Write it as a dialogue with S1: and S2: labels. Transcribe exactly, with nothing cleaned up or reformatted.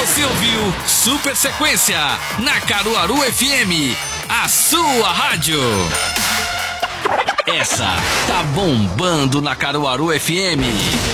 S1: Você ouviu Super Sequência na Caruaru F M, a sua rádio. Essa tá bombando na Caruaru F M.